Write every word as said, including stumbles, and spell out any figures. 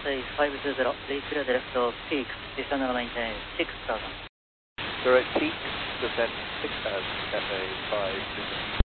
Cathay five two zero, please clear the left of peak, descend and maintain six thousand. Direct peak, descend six thousand, Cathay five two zero.